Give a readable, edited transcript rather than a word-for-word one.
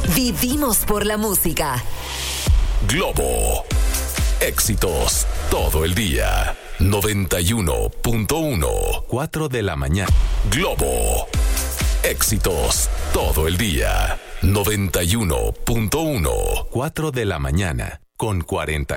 Vivimos por la música. Globo. Éxitos todo el día. 91.1. 4 de la mañana. Globo. Éxitos todo el día. 91.1. 4 de la mañana. Con 40.